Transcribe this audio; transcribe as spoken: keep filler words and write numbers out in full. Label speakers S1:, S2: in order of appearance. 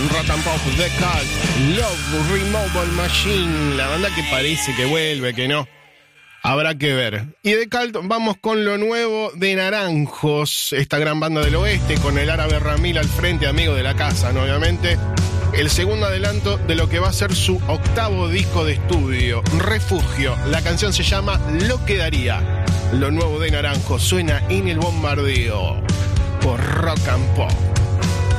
S1: Rock and Pop, The Cult, Love Removal Machine, la banda que parece que vuelve, que no. Habrá que ver. Y de Cult vamos con lo nuevo de Naranjos, esta gran banda del oeste, con el árabe Ramil al frente, amigo de la casa, ¿no? Obviamente. El segundo adelanto de lo que va a ser su octavo disco de estudio, Refugio. La canción se llama Lo que daría. Lo nuevo de Naranjos suena en el bombardeo por Rock and Pop.